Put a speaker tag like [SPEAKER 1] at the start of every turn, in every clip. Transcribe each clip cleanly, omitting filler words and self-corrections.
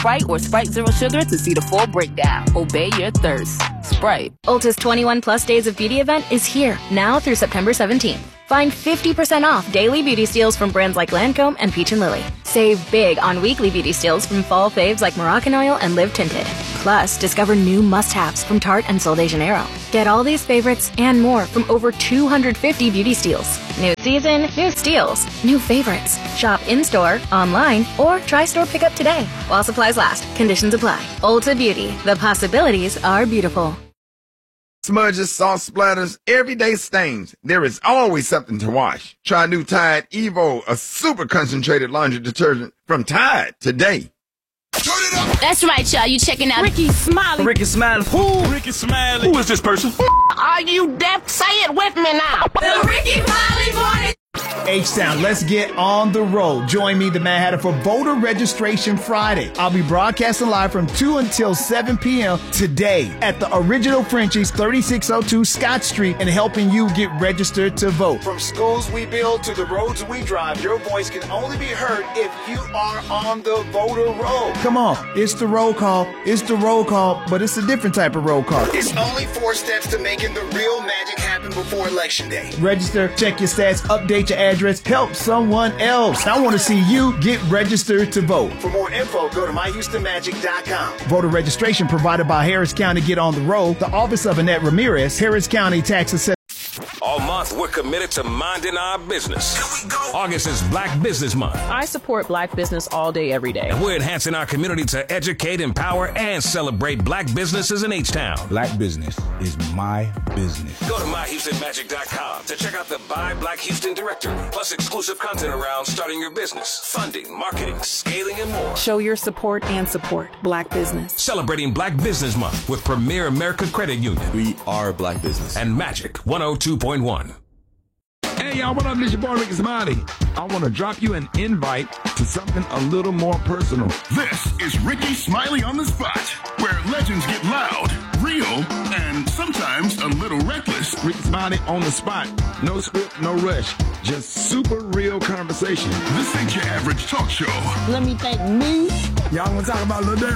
[SPEAKER 1] Sprite or Sprite Zero Sugar to see the full breakdown. Obey your thirst. Sprite.
[SPEAKER 2] Ulta's 21 Plus Days of Beauty event is here, now through September 17th. Find 50% off daily beauty steals from brands like Lancome and Peach & Lily. Save big on weekly beauty steals from fall faves like Moroccan and Live Tinted. Plus, discover new must-haves from Tarte and Sol de Janeiro. Get all these favorites and more from over 250 beauty steals. New season, new steals, new favorites. Shop in-store, online, or try store pickup today. While supplies last, conditions apply. Ulta Beauty. The possibilities are beautiful.
[SPEAKER 3] Smudges, salt splatters, everyday stains. There is always something to wash. Try new Tide Evo, a super concentrated laundry detergent from Tide today.
[SPEAKER 4] Turn it up.
[SPEAKER 5] That's right, y'all. You checking out
[SPEAKER 6] Ricky Smiley.
[SPEAKER 7] Ricky Smiley.
[SPEAKER 4] Who? Ricky Smiley.
[SPEAKER 7] Who is this person?
[SPEAKER 6] Are you deaf? Say it with me now.
[SPEAKER 5] the Ricky Smiley Morning.
[SPEAKER 8] H-Town, let's get on the road. Join me, the Mad Hatter, for Voter Registration Friday. I'll be broadcasting live from 2 until 7 p.m. today at the Original Frenchies, 3602 Scott Street, and helping you get registered to vote. From schools we build to the roads we drive, your voice can only be heard if you are on the voter roll. Come on, it's the roll call. It's the roll call, but it's a different type of roll call. It's only 4 steps to making the real magic happen before Election Day. Register, check your stats, update your address, help someone else. I want to see you get registered to vote. For more info, go to myhoustonmagic.com. Voter registration provided by Harris County Get on the Road, the Office of Annette Ramirez, Harris County Tax Assessor.
[SPEAKER 9] All month, we're committed to minding our business. August is Black Business Month.
[SPEAKER 10] I support black business all day, every day.
[SPEAKER 9] And we're enhancing our community to educate, empower, and celebrate black businesses in H-Town.
[SPEAKER 11] Black business is my business.
[SPEAKER 9] Go to myhoustonmagic.com to check out the Buy Black Houston directory, plus exclusive content around starting your business, funding, marketing, scaling, and more.
[SPEAKER 10] Show your support and support black business.
[SPEAKER 9] Celebrating Black Business Month with Premier America Credit Union.
[SPEAKER 11] We are black business.
[SPEAKER 9] And Magic 102.1.
[SPEAKER 3] Hey y'all, what up? This your boy Ricky Smiley. I want to drop you an invite to something a little more personal.
[SPEAKER 4] This is Ricky Smiley on the Spot, where legends get loud, real, and sometimes a little reckless.
[SPEAKER 3] Ricky Smiley on the spot. No script, no rush. Just super real conversation.
[SPEAKER 4] This ain't your average talk show.
[SPEAKER 6] Let me thank me.
[SPEAKER 3] Y'all want to talk about Lil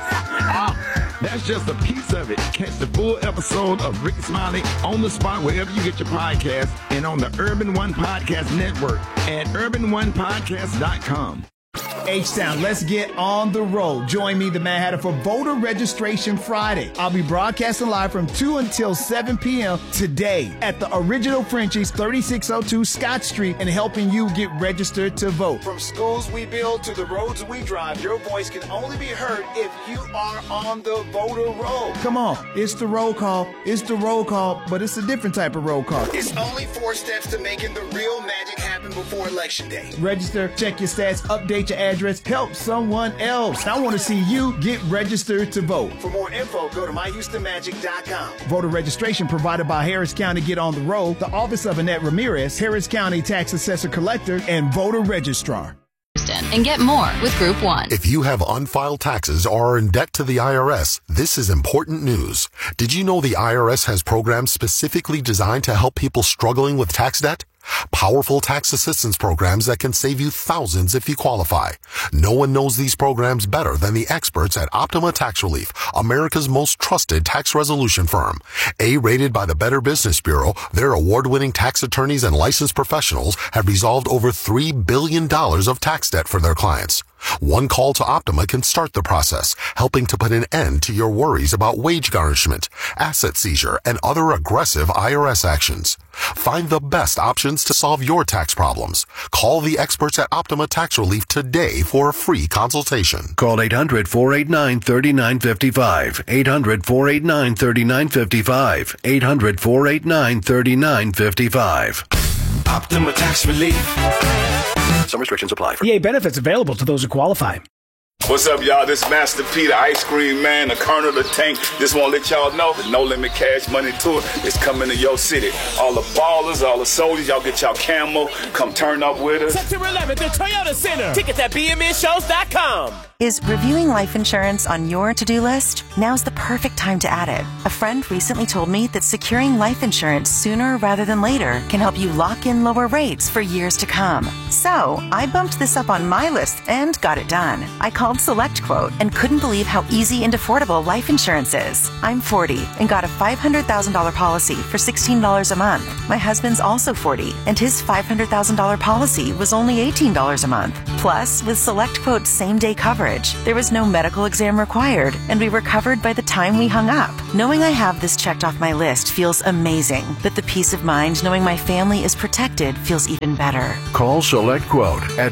[SPEAKER 3] Daryl? That's just a piece of it. Catch the full episode of Ricky Smiley on the spot wherever you get your podcast and on the Urban One Podcast Network at urbanonepodcast.com.
[SPEAKER 8] H-Town, let's get on the road. Join me, the Mad Hatter, for Voter Registration Friday. I'll be broadcasting live from 2 until 7 p.m. today at the Original Frenchies, 3602 Scott Street, and helping you get registered to vote. From schools we build to the roads we drive, your voice can only be heard if you are on the voter roll. Come on, it's the roll call. It's the roll call, but it's a different type of roll call. It's only 4 steps to making the real magic happen before Election Day. Register, check your stats, update your address, help someone else. I want to see you get registered to vote. For more info, go to myhoustonmagic.com. Voter registration provided by Harris County Get on the Road, the Office of Annette Ramirez, Harris County Tax Assessor Collector, and Voter Registrar.
[SPEAKER 5] And get more with Group 1.
[SPEAKER 12] If you have unfiled taxes or are in debt to the IRS, this is important news. Did you know the IRS has programs specifically designed to help people struggling with tax debt? Powerful tax assistance programs that can save you thousands if you qualify. No one knows these programs better than the experts at Optima Tax Relief, America's most trusted tax resolution firm. A-rated by the Better Business Bureau, their award-winning tax attorneys and licensed professionals have resolved over $3 billion of tax debt for their clients. One call to Optima can start the process, helping to put an end to your worries about wage garnishment, asset seizure, and other aggressive IRS actions. Find the best options to solve your tax problems. Call the experts at Optima Tax Relief today for a free consultation.
[SPEAKER 13] Call 800-489-3955. 800-489-3955. 800-489-3955.
[SPEAKER 9] Optima Tax Relief.
[SPEAKER 13] Some restrictions apply.
[SPEAKER 7] EA benefits available to those who qualify.
[SPEAKER 4] What's up, y'all? This is Master P, the ice cream man, the Colonel, the tank. Just want to let y'all know the No Limit Cash Money Tour is coming to your city. All the ballers, all the soldiers, y'all get y'all camo. Come turn up with us.
[SPEAKER 14] September 11th at Toyota Center. Tickets at bmnshows.com. Is reviewing life insurance on your to-do list? Now's the perfect time to add it. A friend recently told me that securing life insurance sooner rather than later can help you lock in lower rates for years to come. So, I bumped this up on my list and got it done. I called SelectQuote and couldn't believe how easy and affordable life insurance is. I'm 40 and got a $500,000 policy for $16 a month. My husband's also 40 and his $500,000 policy was only $18 a month. Plus, with SelectQuote's same-day coverage, there was no medical exam required, and we were covered by the time we hung up. Knowing I have this checked off my list feels amazing, but the peace of mind knowing my family is protected feels even better.
[SPEAKER 15] Call SelectQuote at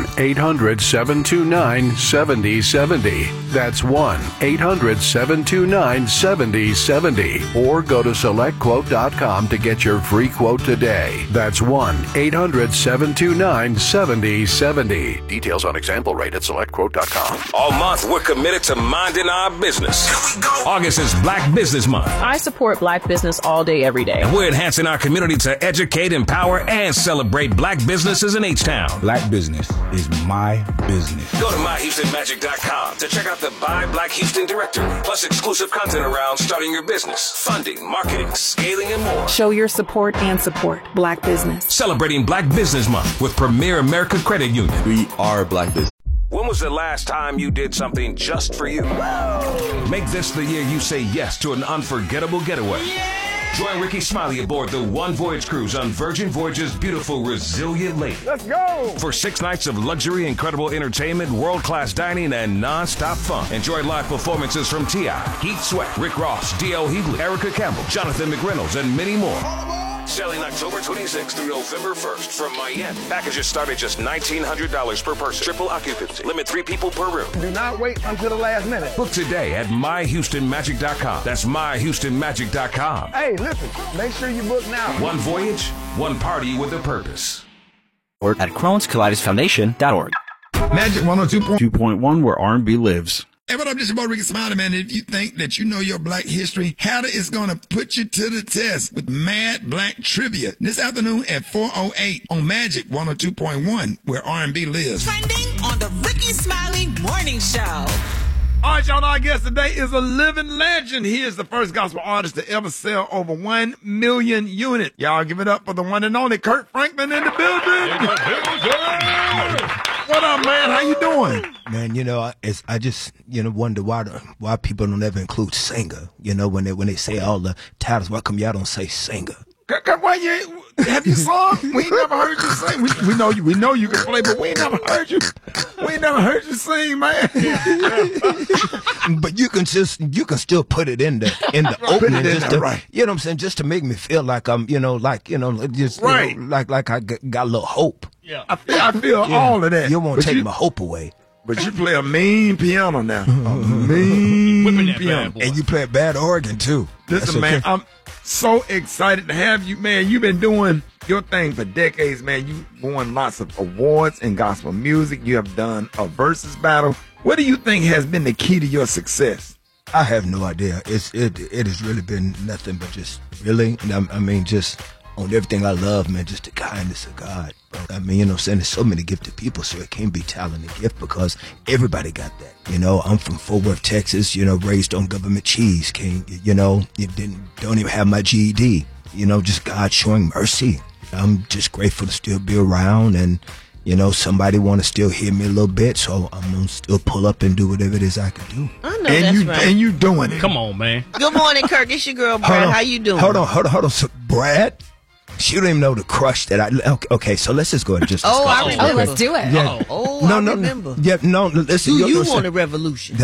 [SPEAKER 15] 1-800-729-7070. That's 1-800-729-7070. Or go to SelectQuote.com to get your free quote today. That's 1-800-729-7070. Details on example rate at SelectQuote.com.
[SPEAKER 9] All month, we're committed to minding our business. Here we go. August is Black Business Month.
[SPEAKER 10] I support black business all day, every day.
[SPEAKER 9] And we're enhancing our community to educate, empower, and celebrate black businesses in H-Town.
[SPEAKER 11] Black business is my business.
[SPEAKER 9] Go to myhoustonmagic.com to check out the Buy Black Houston Directory, plus exclusive content around starting your business, funding, marketing, scaling, and more.
[SPEAKER 10] Show your support and support black business.
[SPEAKER 9] Celebrating Black Business Month with Premier America Credit Union.
[SPEAKER 11] We are black business.
[SPEAKER 9] When was the last time you did something just for you? Make this the year you say yes to an unforgettable getaway. Join Ricky Smiley aboard the One Voyage Cruise on Virgin Voyage's beautiful Resilient Lady.
[SPEAKER 3] Let's go!
[SPEAKER 9] For 6 nights of luxury, incredible entertainment, world-class dining, and non-stop fun. Enjoy live performances from T.I., Heath Sweat, Rick Ross, D.L. Hughley, Erica Campbell, Jonathan McReynolds, and many more. Selling October 26th through November 1st from Miami. Packages start at just $1,900 per person. Triple occupancy. Limit 3 people per room.
[SPEAKER 3] Do not wait until the last minute.
[SPEAKER 9] Book today at myhoustonmagic.com. That's myhoustonmagic.com.
[SPEAKER 3] Hey, listen, make sure you book now.
[SPEAKER 9] One voyage, one party with a purpose.
[SPEAKER 16] Or at Crohn'sKaleidosFoundation.org.
[SPEAKER 3] Magic 102.1
[SPEAKER 17] where R&B lives.
[SPEAKER 3] Hey, what up? This is your boy Ricky Smiley, man. If you think that you know your black history, Hatter is going to put you to the test with Mad Black Trivia this afternoon at 4:08 on Magic 102.1, where R&B lives.
[SPEAKER 18] Trending on the Ricky Smiley Morning Show.
[SPEAKER 3] All right, y'all know our guest today is a living legend. He is the first gospel artist to ever sell over 1 million units. Y'all give it up for the one and only Kirk Franklin in the building. What up, man? How you doing?
[SPEAKER 19] Man, I just wonder why people don't ever include singer. When they say all the titles, why come y'all don't say singer?
[SPEAKER 3] Why have you sung? We ain't never heard you sing. We know you can play, but we ain't never heard you. We ain't never heard you sing, man.
[SPEAKER 19] But you can still put it in the opening, just to, right. You know what I'm saying, just to make me feel like I'm, like I got a little hope.
[SPEAKER 3] Yeah, I feel all of that.
[SPEAKER 19] You won't take my hope away.
[SPEAKER 3] But you play a mean piano now. A mean piano.
[SPEAKER 19] And you play a bad organ, too.
[SPEAKER 3] Listen, man, I'm so excited to have you, man. You've been doing your thing for decades, man. You've won lots of awards in gospel music. You have done a versus battle. What do you think has been the key to your success?
[SPEAKER 19] I have no idea. It has really been nothing but just really, just on everything I love, man, just the kindness of God. I mean, there's so many gifted people, so it can't be talent and gift because everybody got that. I'm from Fort Worth, Texas, raised on government cheese. Don't even have my GED. Just God showing mercy. I'm just grateful to still be around and, somebody want to still hear me a little bit, so I'm going to still pull up and do whatever it is I can do.
[SPEAKER 18] I know that's right.
[SPEAKER 3] And you doing it.
[SPEAKER 17] Come on, man.
[SPEAKER 18] Good morning, Kirk. It's your girl, Brad. How you doing?
[SPEAKER 19] Hold on. So, Brad? She don't even know the crush that I. Okay, so let's just go and just.
[SPEAKER 18] I remember.
[SPEAKER 2] Let's do it.
[SPEAKER 19] Yeah.
[SPEAKER 18] I remember.
[SPEAKER 19] Yeah, no. Listen.
[SPEAKER 18] Do you want a revolution?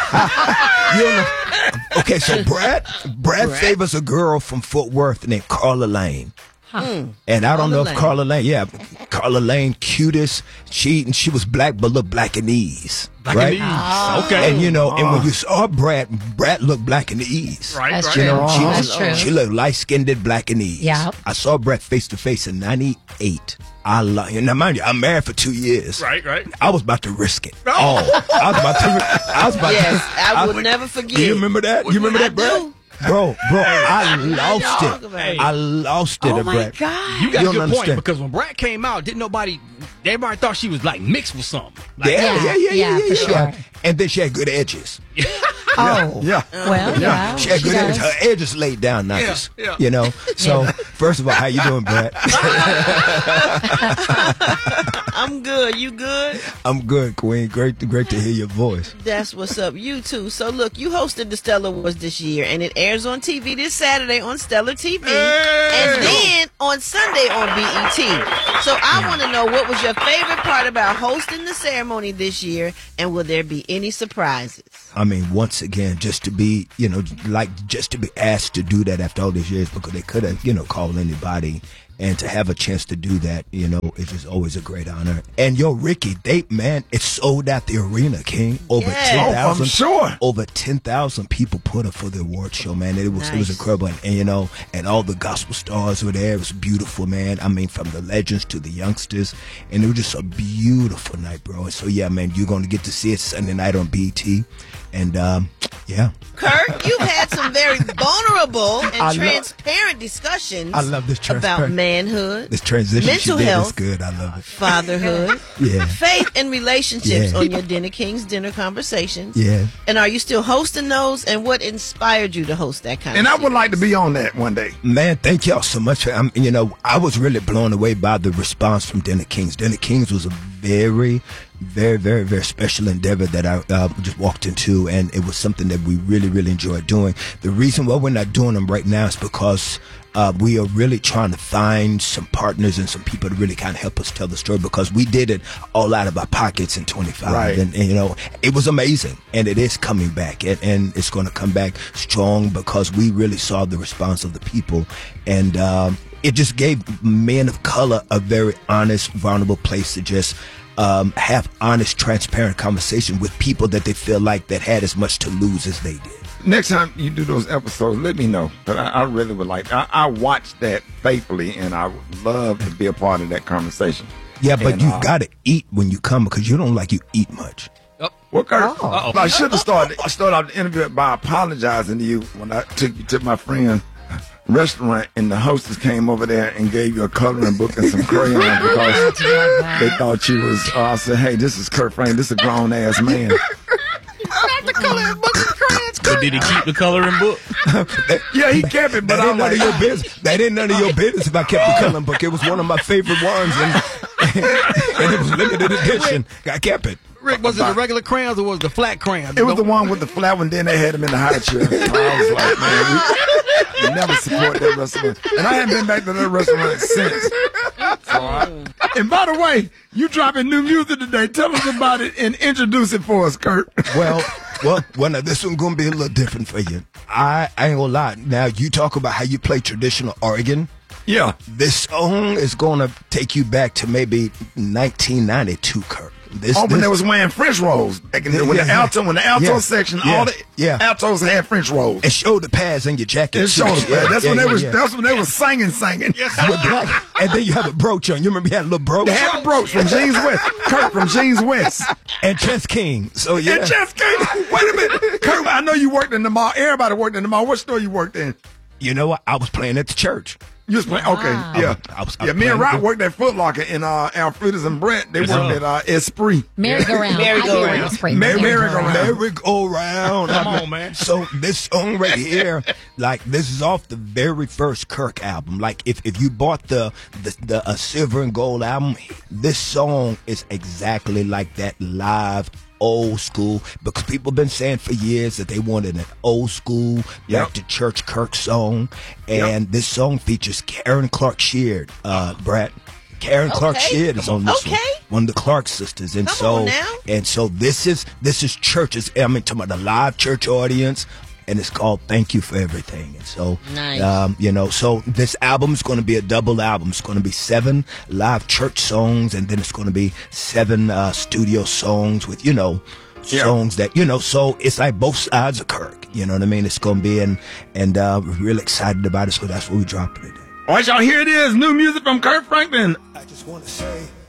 [SPEAKER 19] Okay, so Brad favors a girl from Fort Worth named Carla Lane. And I don't know if Carla Lane, cutest. She was black, but looked black in the ease. Right?
[SPEAKER 17] Okay.
[SPEAKER 19] And and when you saw Brad looked black in the ease.
[SPEAKER 2] Right. That's true.
[SPEAKER 19] That's true. She looked light-skinned, black in the ease.
[SPEAKER 2] Yeah.
[SPEAKER 19] I saw Brad face to face in '98. Now, mind you, I'm married for 2 years.
[SPEAKER 17] Right.
[SPEAKER 19] I was about to risk it. I was about to.
[SPEAKER 18] I will never forget.
[SPEAKER 19] Do you remember that? You remember that, Brad? Bro, I lost it. I lost it,
[SPEAKER 18] Oh my
[SPEAKER 19] Brad.
[SPEAKER 18] God.
[SPEAKER 7] You got a
[SPEAKER 19] don't
[SPEAKER 7] good
[SPEAKER 19] understand.
[SPEAKER 7] point because when Brad came out, everybody thought she was like mixed with something. Like,
[SPEAKER 19] Yeah,
[SPEAKER 20] for sure.
[SPEAKER 19] And then she had good edges.
[SPEAKER 20] Oh.
[SPEAKER 19] Yeah.
[SPEAKER 20] Well, yeah.
[SPEAKER 19] She had good edges.
[SPEAKER 20] does.
[SPEAKER 19] Her edges laid down nice.
[SPEAKER 7] Yeah.
[SPEAKER 19] You know? So, first of all, how you doing, Brad?
[SPEAKER 18] I'm good. You good?
[SPEAKER 19] I'm good, Queen. Great to hear your voice.
[SPEAKER 18] That's what's up. You too. So look, you hosted the Stellar Awards this year, and it airs on TV this Saturday on Stellar TV, and then on Sunday on BET. So I want to know, what was your favorite part about hosting the ceremony this year, and will there be any surprises?
[SPEAKER 19] I mean, once again, just to be, just to be asked to do that after all these years, because they could have, called anybody, and to have a chance to do that, it's just always a great honor. And Ricky, it sold out the arena, King. Over 10,000.
[SPEAKER 3] I'm sure.
[SPEAKER 19] Over 10,000 people put up for the award show, man. It was incredible. And and all the gospel stars were there. It was beautiful, man. I mean, from the legends to the youngsters. And it was just a beautiful night, bro. And so, yeah, man, you're going to get to see it Sunday night on BET. And, yeah.
[SPEAKER 18] Kirk, you've had some very vulnerable and transparent discussions
[SPEAKER 19] I love this
[SPEAKER 18] about manhood,
[SPEAKER 19] this transition
[SPEAKER 18] mental
[SPEAKER 19] she did
[SPEAKER 18] health,
[SPEAKER 19] is good. I love it.
[SPEAKER 18] fatherhood, faith, and relationships on your Dinner Kings Dinner Conversations.
[SPEAKER 19] Yeah.
[SPEAKER 18] And are you still hosting those? And what inspired you to host that kind
[SPEAKER 3] And
[SPEAKER 18] of
[SPEAKER 3] I would like to be on that one day.
[SPEAKER 19] Man, thank y'all so much. I was really blown away by the response from Dinner Kings. Dinner Kings was a very, very, very, very special endeavor that I just walked into, and it was something that we really, really enjoyed doing. The reason why we're not doing them right now is because we are really trying to find some partners and some people to really kind of help us tell the story, because we did it all out of our pockets in 25.
[SPEAKER 3] Right.
[SPEAKER 19] And it was amazing, and it is coming back, and it's going to come back strong because we really saw the response of the people. And it just gave men of color a very honest, vulnerable place to just have honest, transparent conversation with people that they feel like that had as much to lose as they did.
[SPEAKER 3] Next time you do those episodes, let me know. But I really would like. I watch that faithfully, and I would love to be a part of that conversation.
[SPEAKER 19] Yeah, but you've got to eat when you come, because you don't like you eat much.
[SPEAKER 3] Well, Kurt, I should have started off the interview by apologizing to you when I took you to my friend's restaurant, and the hostess came over there and gave you a coloring book and some crayons because they thought you was. I said, "Hey, this is Kurt Franklin. This is a grown ass man."
[SPEAKER 18] Not the coloring book and crayons.
[SPEAKER 7] But did he keep the coloring book?
[SPEAKER 3] Yeah, he kept it, but
[SPEAKER 19] that ain't none of your business. That ain't none of your business if I kept the coloring book. It was one of my favorite ones, and it was limited edition. I kept it.
[SPEAKER 7] Rick, was it the regular crayons or was it the flat crayons?
[SPEAKER 3] It was the one with the flat one. Then they had him in the high chair. So I was like, man, we never support that restaurant. And I haven't been back to that restaurant since. And by the way, you dropping new music today. Tell us about it and introduce it for us, Kurt.
[SPEAKER 19] Well, now this one's going to be a little different for you. I ain't going to lie. Now, you talk about how you play traditional organ.
[SPEAKER 3] Yeah.
[SPEAKER 19] This song is going to take you back to maybe 1992, Kurt.
[SPEAKER 3] When they was wearing French rolls back in when the alto section, all the altos had French rolls.
[SPEAKER 19] And shoulder pads in your jacket.
[SPEAKER 3] Shoulder pads. That's when they was singing.
[SPEAKER 19] Yes. And then you have a brooch on. You remember you had a little brooch?
[SPEAKER 3] They had a brooch from Jeans West. Kurt from Jeans West.
[SPEAKER 19] And Chess King. So yeah.
[SPEAKER 3] And Chess King. Wait a minute, Kurt. I know you worked in the mall. Everybody worked in the mall. What store you worked in?
[SPEAKER 19] You know what? I was playing at the church.
[SPEAKER 3] You was playing? Okay, yeah.
[SPEAKER 19] I was
[SPEAKER 3] me and Rob worked at Foot Locker, and Alfreda's and Brent, they worked at Esprit.
[SPEAKER 20] Merry-go-round.
[SPEAKER 19] Merry-go-round.
[SPEAKER 7] Come on, man.
[SPEAKER 19] So this song right here, this is off the very first Kirk album. Like, if you bought the Silver and Gold album, this song is exactly like that live old school, because people have been saying for years that they wanted an old school back to church Kirk song, and this song features Karen Clark Sheard, Brett. Karen Clark Sheard is on this one of the Clark sisters, and so this is churches. I mean, talking about the live church audience. And it's called Thank You for Everything. And so, so this album is going to be a double album. It's going to be 7 live church songs, and then it's going to be 7 studio songs with, songs that, so it's like both sides of Kirk. You know what I mean? It's going to be, and we're really excited about it, so that's what we're dropping today.
[SPEAKER 3] All right, y'all, here it is. New music from Kurt Franklin.
[SPEAKER 19] I just want to say